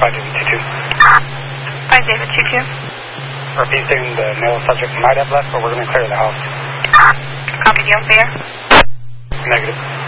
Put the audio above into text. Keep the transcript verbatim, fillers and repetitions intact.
five David two two. five David two two. Repeating, the male subject might have left, but we're going to clear the house. Copy, do you have there? Negative.